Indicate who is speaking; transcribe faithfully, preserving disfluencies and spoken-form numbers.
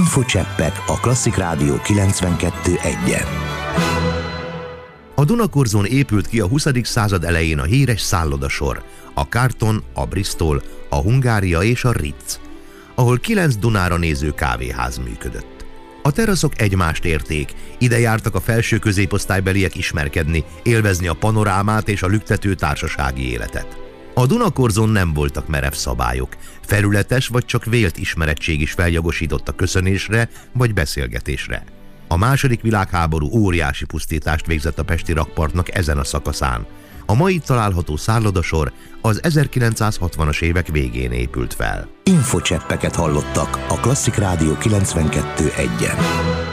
Speaker 1: Infocseppek a Klasszik Rádió kilencvenkettő egyen.
Speaker 2: A Dunakorzón épült ki a huszadik század elején a híres szállodasor, a Carlton, a Bristol, a Hungária és a Ritz, ahol kilenc Dunára néző kávéház működött. A teraszok egymást érték, ide jártak a felső középosztálybeliek ismerkedni, élvezni a panorámát és a lüktető társasági életet. A Dunakorzón nem voltak merev szabályok, felületes vagy csak vélt ismerettség is feljogosított a köszönésre vagy beszélgetésre. A második világháború óriási pusztítást végzett a pesti rakpartnak ezen a szakaszán. A ma itt található szállodasor az ezerkilencszázhatvanas évek végén épült fel.
Speaker 1: Infocseppeket hallottak a Klasszik Rádió kilencvenkettő egyen.